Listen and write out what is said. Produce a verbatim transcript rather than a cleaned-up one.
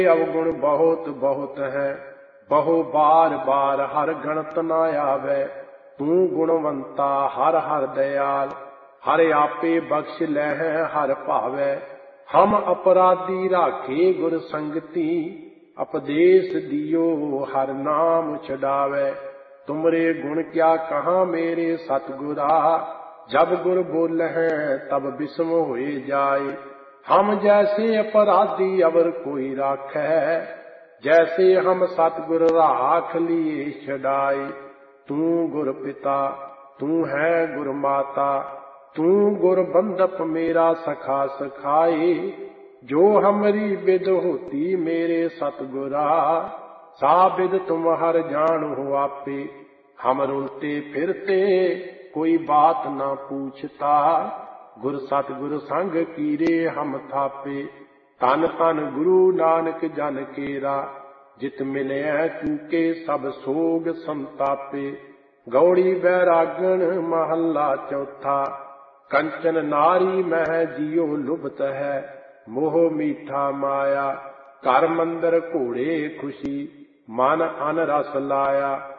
अवगुण बहुत बहुत है, बहु बार बार हर गणत न आवे। तू गुणवंता हर हर दयाल, हर आपे बख्श लह हर भावै। हम अपराधी राखे गुर संगति, उपदेश दियो हर नाम छुड़ावे। तुमरे गुण क्या कहाँ मेरे सतगुरा, जब गुर बोल है तब विस्म होए जाए। हम जैसे अपराधी अवर कोई राखै, जैसे हम सतगुर राख लिए छड़ाए। तू गुर पिता तू है गुर माता, तू गुर बंदप मेरा सखा सखाए। जो हमरी विद होती मेरे सतगुरा, सा विद तुम हर जान हो आपे। हम रुलते फिरते कोई बात ना पूछता, गुर सतगुर संग कीरे हम थापे। तन तन गुरु नानक जन केरा, जित मिले चूके सब सोग संतापे। गौड़ी बैरागण महला चौथा, कंचन नारी मह जियो लुभत है। मोह मीठा माया, घर मंदिर घोड़े खुशी, मन अन रस लाया।